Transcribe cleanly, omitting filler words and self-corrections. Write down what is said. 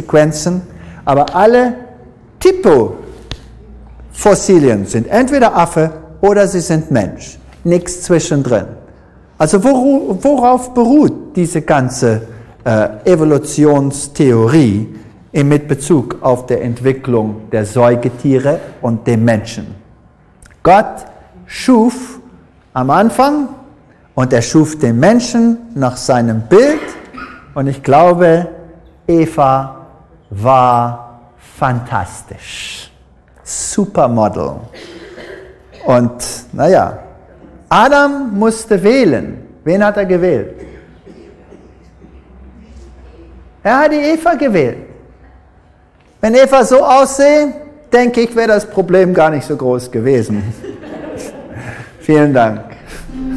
Sequenzen, aber alle Typofossilien sind entweder Affe oder sie sind Mensch. Nichts zwischendrin. Also worauf beruht diese ganze Evolutionstheorie mit Bezug auf die Entwicklung der Säugetiere und dem Menschen? Gott schuf am Anfang und er schuf den Menschen nach seinem Bild und ich glaube, Eva war fantastisch. Supermodel. Und naja, Adam musste wählen. Wen hat er gewählt? Er hat die Eva gewählt. Wenn Eva so aussehe, denke ich, wäre das Problem gar nicht so groß gewesen. Vielen Dank.